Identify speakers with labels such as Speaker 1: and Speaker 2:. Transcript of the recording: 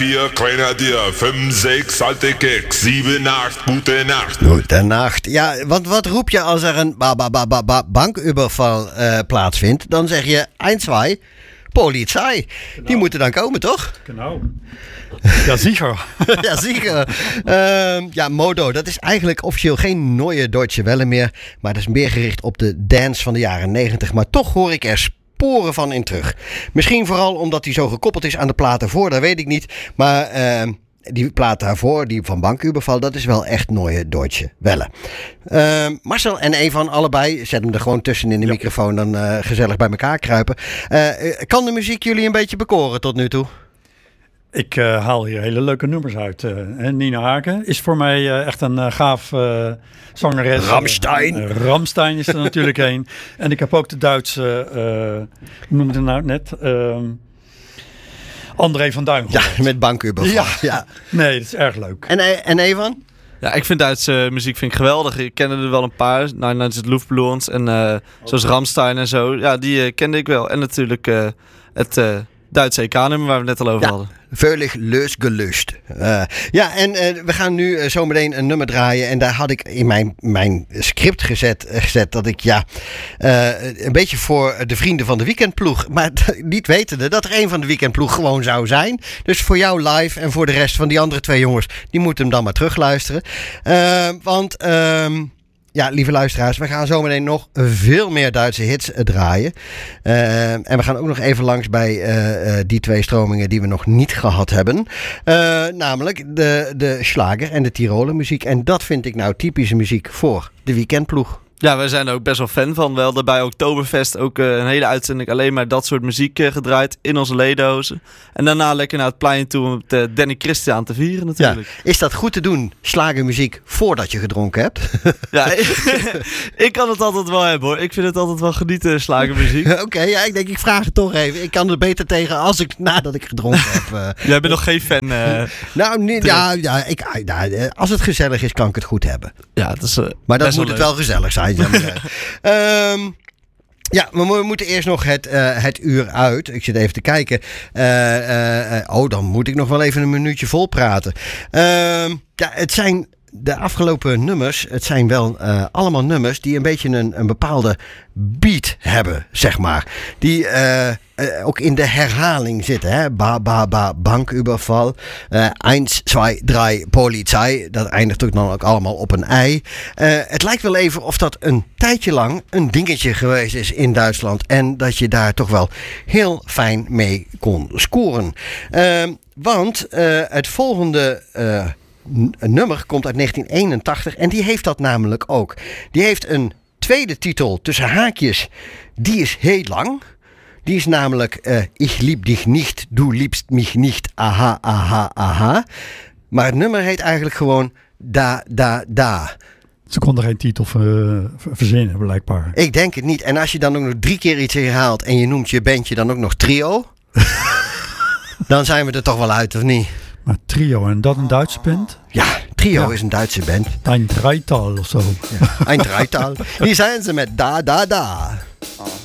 Speaker 1: 4 kleiner Dir, 5, 6 alte Keks, 7, 8 gute Nacht.
Speaker 2: Goedenacht. Ja, want wat roep je als er een bankuberval plaatsvindt? Dan zeg je 1, 2, politie. Die moeten dan komen, toch?
Speaker 3: Genau. Ja, zeker.
Speaker 2: Ja, zeker. Ja, Modo, dat is eigenlijk officieel geen Neue Deutsche Welle meer. Maar dat is meer gericht op de dance van de jaren 90. Maar toch hoor ik er sporen van in terug. Misschien vooral omdat hij zo gekoppeld is aan de plaat ervoor, dat weet ik niet. Maar die plaat daarvoor, die van Bankuberval, dat is wel echt Neue Deutsche Welle. Marcel en Evan, allebei, zet hem er gewoon tussen in de microfoon, dan gezellig bij elkaar kruipen. Kan de muziek jullie een beetje bekoren tot nu toe?
Speaker 3: Ik haal hier hele leuke nummers uit. Nina Hagen is voor mij echt een gaaf zangeres.
Speaker 2: Rammstein.
Speaker 3: Rammstein is er natuurlijk een. En ik heb ook de Duitse, hoe noemde het nou net? André van Duin gehoord.
Speaker 2: Ja, met Bankuberval. Ja.
Speaker 3: Nee, dat is erg leuk.
Speaker 2: En Evan?
Speaker 4: Ja, ik vind Duitse muziek geweldig. Ik kende er wel een paar. Nou, het Luftballons en zoals Rammstein en zo. Ja, die kende ik wel. En natuurlijk het Duitse EK-nummer waar we het net al over hadden.
Speaker 2: Völlig losgelöst. Ja, en we gaan nu zometeen een nummer draaien. En daar had ik in mijn script gezet dat ik een beetje voor de vrienden van de weekendploeg. Maar niet wetende dat er een van de weekendploeg gewoon zou zijn. Dus voor jou live en voor de rest van die andere 2 jongens, die moeten hem dan maar terugluisteren. Ja, lieve luisteraars, we gaan zometeen nog veel meer Duitse hits draaien. En we gaan ook nog even langs bij die 2 stromingen die we nog niet gehad hebben. Namelijk de Schlager en de Tiroler muziek. En dat vind ik nou typische muziek voor de weekendploeg.
Speaker 4: Ja, wij zijn er ook best wel fan van. We hadden bij Oktoberfest ook een hele uitzending alleen maar dat soort muziek gedraaid in onze ledendozen. En daarna lekker naar het plein toe om het Danny Christian te vieren natuurlijk.
Speaker 2: Ja. Is dat goed te doen, slagermuziek, voordat je gedronken hebt?
Speaker 4: Ja, ik kan het altijd wel hebben hoor. Ik vind het altijd wel genieten, slagermuziek.
Speaker 2: Oké, ja, ik denk ik vraag het toch even. Ik kan er beter tegen nadat ik gedronken heb.
Speaker 4: Jij bent nog geen fan?
Speaker 2: Als het gezellig is, kan ik het goed hebben.
Speaker 4: Ja, dat is,
Speaker 2: maar dan moet het wel gezellig zijn. Ja, we moeten eerst nog het uur uit. Ik zit even te kijken. Dan moet ik nog wel even een minuutje vol praten. Het zijn de afgelopen nummers. Het zijn wel allemaal nummers die een beetje een bepaalde beat hebben, zeg maar. Die ook in de herhaling zitten. Hè? Bankuberval. 1, 2, 3, politie. Dat eindigt ook dan ook allemaal op een ei. Het lijkt wel even of dat een tijdje lang een dingetje geweest is in Duitsland. En dat je daar toch wel heel fijn mee kon scoren. Want het volgende nummer komt uit 1981 en die heeft dat namelijk ook. Die heeft een tweede titel tussen haakjes. Die is heel lang. Die is namelijk Ich lieb dich nicht, du liebst mich nicht, aha, aha, aha. Maar het nummer heet eigenlijk gewoon Da, da, da.
Speaker 3: Ze konden geen titel verzinnen, blijkbaar.
Speaker 2: Ik denk het niet. En als je dan ook nog 3 keer iets herhaalt en je noemt je bandje dan ook nog Trio, dan zijn we er toch wel uit, of niet?
Speaker 3: Maar Trio, en dat een Duitse band?
Speaker 2: Ja, Trio is een Duitse band.
Speaker 3: Ein Dreital of zo.
Speaker 2: Ja, Ein Dreital. Hier zijn ze met Da, da, da.